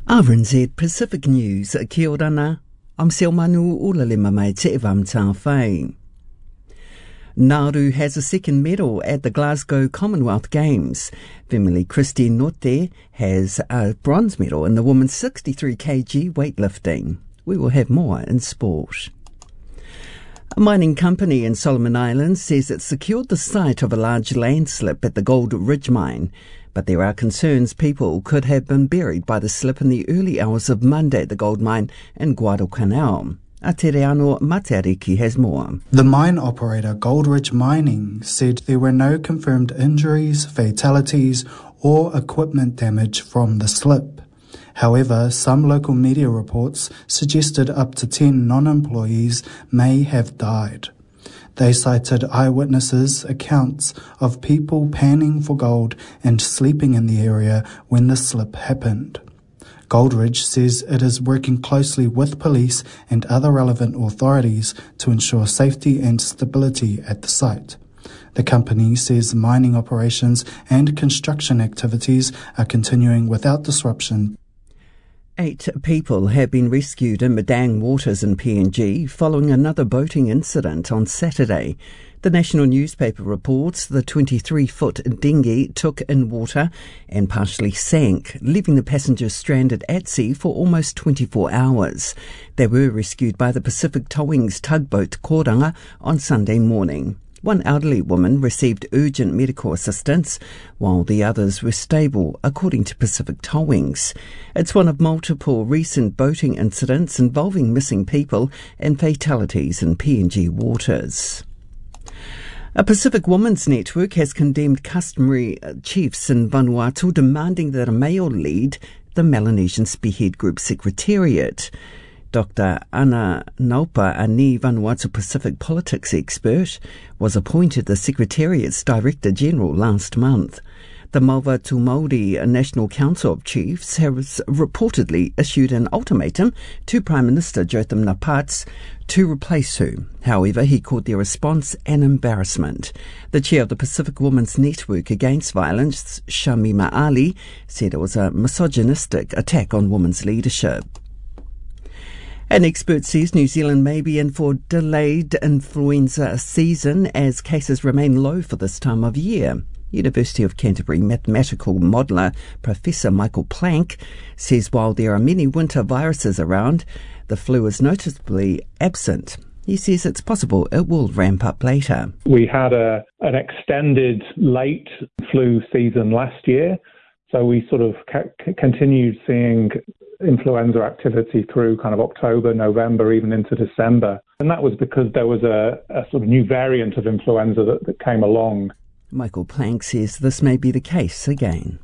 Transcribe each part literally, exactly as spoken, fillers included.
R N Z Pacific News, kia ora na. I'm Selmanu Ulalema mai te evam tā whai. Nauru has a second medal at the Glasgow Commonwealth Games. Femily Christine Note has a bronze medal in the women's sixty-three kilogram weightlifting. We will have more in sport. A mining company in Solomon Islands says it secured the site of a large landslip at the Gold Ridge mine, but there are concerns people could have been buried by the slip in the early hours of Monday at the gold mine in Guadalcanal. Atereano Mateariki has more. The mine operator Gold Ridge Mining said there were no confirmed injuries, fatalities or equipment damage from the slip. However, some local media reports suggested up to ten non-employees may have died. They cited eyewitnesses' accounts of people panning for gold and sleeping in the area when the slip happened. Goldridge says it is working closely with police and other relevant authorities to ensure safety and stability at the site. The company says mining operations and construction activities are continuing without disruption. Eight people have been rescued in Madang waters in P N G following another boating incident on Saturday. The national newspaper reports the twenty-three-foot dinghy took in water and partially sank, leaving the passengers stranded at sea for almost twenty-four hours. They were rescued by the Pacific Towing's tugboat Koranga on Sunday morning. One elderly woman received urgent medical assistance, while the others were stable, according to Pacific Towings. It's one of multiple recent boating incidents involving missing people and fatalities in P N G waters. A Pacific Women's Network has condemned customary chiefs in Vanuatu demanding that a male lead the Melanesian Spearhead Group Secretariat. Doctor Ana Naupa, a Ni Vanuatu Pacific politics expert, was appointed the Secretariat's Director General last month. The Malva to Māori National Council of Chiefs has reportedly issued an ultimatum to Prime Minister Jotham Napats to replace her. However, he called their response an embarrassment. The chair of the Pacific Women's Network Against Violence, Shamima Ali, said it was a misogynistic attack on women's leadership. An expert says New Zealand may be in for delayed influenza season as cases remain low for this time of year. University of Canterbury mathematical modeller Professor Michael Planck says while there are many winter viruses around, the flu is noticeably absent. He says it's possible it will ramp up later. We had a an extended late flu season last year, so we sort of ca- continued seeing influenza activity through kind of October, November, even into December. And that was because there was a, a sort of new variant of influenza that, that came along. Michael Planck says this may be the case again.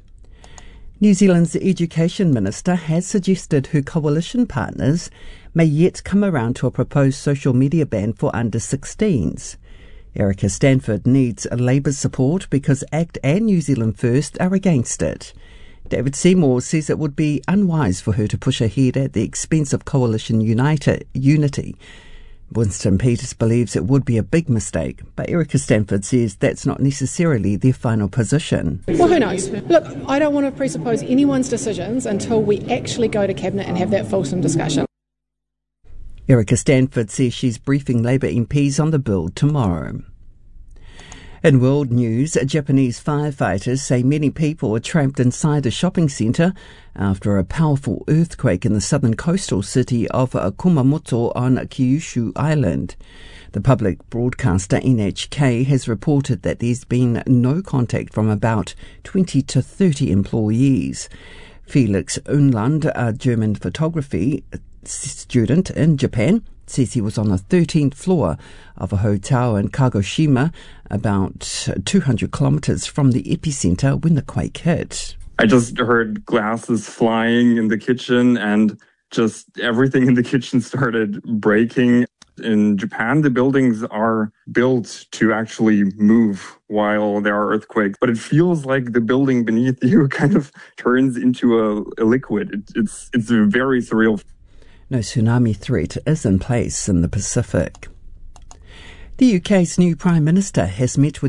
New Zealand's Education Minister has suggested her coalition partners may yet come around to a proposed social media ban for under sixteens. Erica Stanford needs Labour's support because ACT and New Zealand First are against it. David Seymour says it would be unwise for her to push ahead at the expense of coalition unite, unity. Winston Peters believes it would be a big mistake, but Erica Stanford says that's not necessarily their final position. Well, who knows? Look, I don't want to presuppose anyone's decisions until we actually go to Cabinet and have that fulsome discussion. Erica Stanford says she's briefing Labour M Ps on the bill tomorrow. In world news, Japanese firefighters say many people are trapped inside a shopping centre after a powerful earthquake in the southern coastal city of Kumamoto on Kyushu Island. The public broadcaster N H K has reported that there's been no contact from about twenty to thirty employees. Felix Unland, a German photography student in Japan, says he was on the thirteenth floor of a hotel in Kagoshima, about two hundred kilometres from the epicentre when the quake hit. I just heard glasses flying in the kitchen and just everything in the kitchen started breaking. In Japan, the buildings are built to actually move while there are earthquakes, but it feels like the building beneath you kind of turns into a, a liquid. It, it's it's very surreal. No tsunami threat is in place in the Pacific. The U K's new Prime Minister has met with